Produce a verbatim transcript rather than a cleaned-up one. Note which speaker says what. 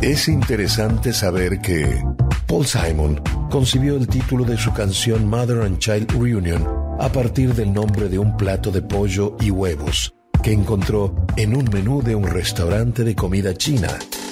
Speaker 1: Es interesante saber que Paul Simon concibió el título de su canción Mother and Child Reunion a partir del nombre de un plato de pollo y huevos que encontró en un menú de un restaurante de comida china.